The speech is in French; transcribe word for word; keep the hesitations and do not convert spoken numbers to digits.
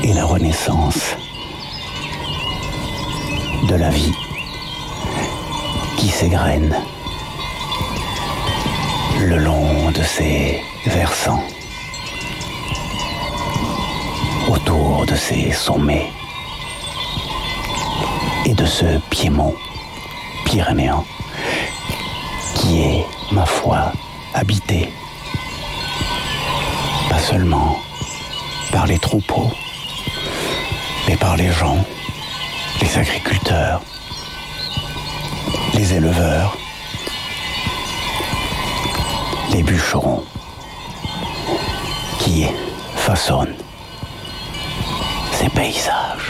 et la renaissance de la vie qui s'égrène le long de ses versants, autour de ses sommets et de ce piémont pyrénéen qui est, ma foi, habité pas seulement par les troupeaux, mais par les gens, les agriculteurs, les éleveurs, les bûcherons qui façonnent ces paysages.